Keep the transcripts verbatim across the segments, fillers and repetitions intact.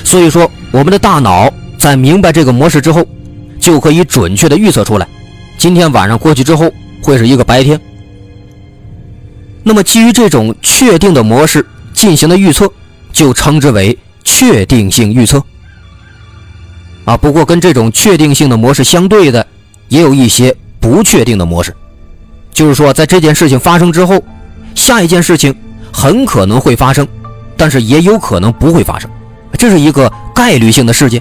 所以说我们的大脑在明白这个模式之后，就可以准确的预测出来今天晚上过去之后会是一个白天。那么基于这种确定的模式进行的预测，就称之为确定性预测啊。不过跟这种确定性的模式相对的，也有一些不确定的模式，就是说在这件事情发生之后，下一件事情很可能会发生，但是也有可能不会发生，这是一个概率性的事件。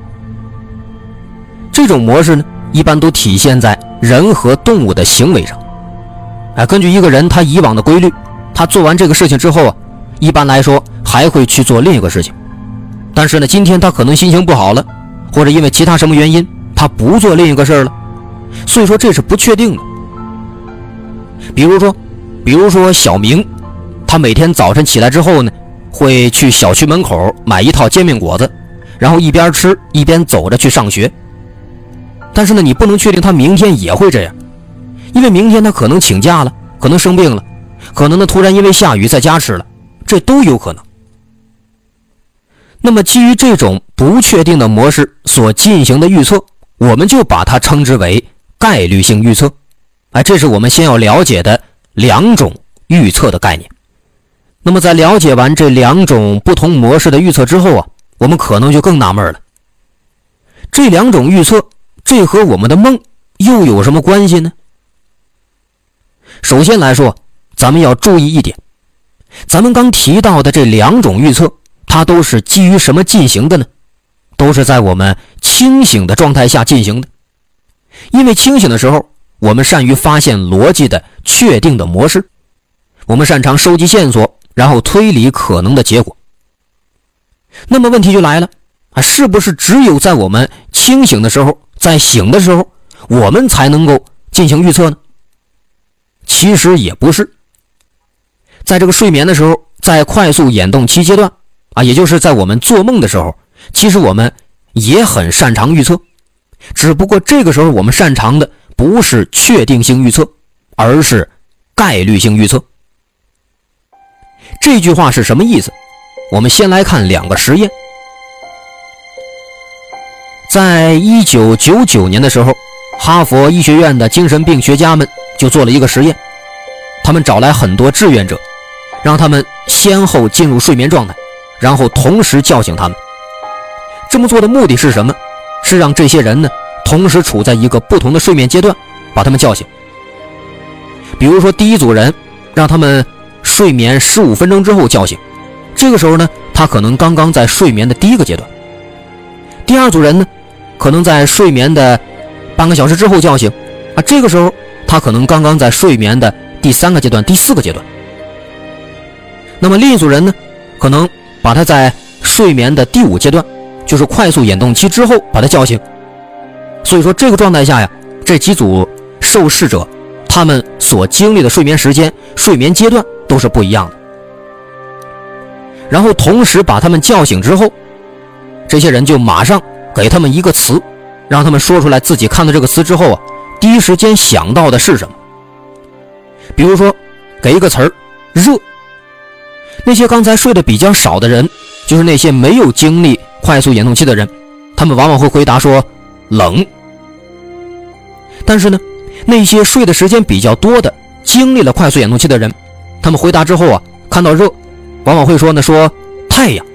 这种模式呢，一般都体现在人和动物的行为上。哎，根据一个人他以往的规律，他做完这个事情之后啊，一般来说还会去做另一个事情。但是呢，今天他可能心情不好了，或者因为其他什么原因，他不做另一个事了。所以说这是不确定的。比如说，比如说小明，他每天早晨起来之后呢，会去小区门口买一套煎饼果子，然后一边吃一边走着去上学。但是呢，你不能确定他明天也会这样，因为明天他可能请假了，可能生病了，可能呢突然因为下雨在家吃了，这都有可能。那么基于这种不确定的模式所进行的预测，我们就把它称之为概率性预测。哎，这是我们先要了解的两种预测的概念。那么在了解完这两种不同模式的预测之后啊，我们可能就更纳闷了。这两种预测，这和我们的梦又有什么关系呢？首先来说，咱们要注意一点，咱们刚提到的这两种预测，它都是基于什么进行的呢？都是在我们清醒的状态下进行的。因为清醒的时候，我们善于发现逻辑的确定的模式，我们擅长收集线索，然后推理可能的结果。那么问题就来了啊，是不是只有在我们清醒的时候，在醒的时候，我们才能够进行预测呢？其实也不是。在这个睡眠的时候，在快速眼动期阶段啊，也就是在我们做梦的时候，其实我们也很擅长预测，只不过这个时候我们擅长的不是确定性预测，而是概率性预测。这句话是什么意思？我们先来看两个实验。在一九九九年的时候，哈佛医学院的精神病学家们就做了一个实验，他们找来很多志愿者，让他们先后进入睡眠状态，然后同时叫醒他们。这么做的目的是什么？是让这些人呢同时处在一个不同的睡眠阶段，把他们叫醒。比如说第一组人让他们睡眠十五分钟之后叫醒，这个时候呢他可能刚刚在睡眠的第一个阶段。第二组人呢可能在睡眠的半个小时之后叫醒啊，这个时候他可能刚刚在睡眠的第三个阶段、第四个阶段。那么另一组人呢，可能把他在睡眠的第五阶段，就是快速眼动期之后把他叫醒。所以说这个状态下呀，这几组受试者他们所经历的睡眠时间、睡眠阶段都是不一样的。然后同时把他们叫醒之后，这些人就马上给他们一个词，让他们说出来自己看到这个词之后啊，第一时间想到的是什么。比如说给一个词儿热，那些刚才睡得比较少的人，就是那些没有经历快速眼动期的人，他们往往会回答说冷。但是呢，那些睡的时间比较多的，经历了快速眼动期的人，他们回答之后啊，看到热往往会说呢说太阳。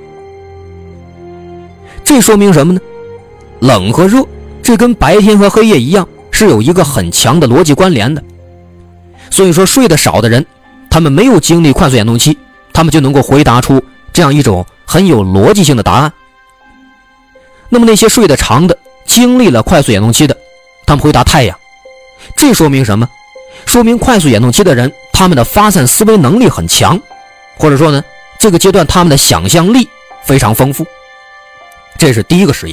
这说明什么呢？冷和热，这跟白天和黑夜一样，是有一个很强的逻辑关联的。所以说睡得少的人，他们没有经历快速眼动期，他们就能够回答出这样一种很有逻辑性的答案。那么那些睡得长的，经历了快速眼动期的，他们回答太阳。这说明什么？说明快速眼动期的人，他们的发散思维能力很强，或者说呢，这个阶段他们的想象力非常丰富。这是第一个实验。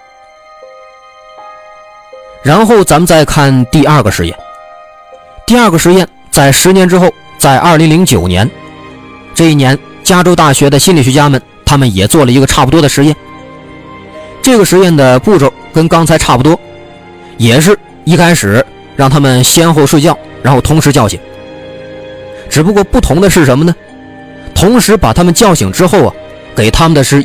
然后咱们再看第二个实验。第二个实验在十年之后，在二零零九年，这一年加州大学的心理学家们他们也做了一个差不多的实验。这个实验的步骤跟刚才差不多，也是一开始让他们先后睡觉，然后同时叫醒。只不过不同的是什么呢？同时把他们叫醒之后啊，给他们的是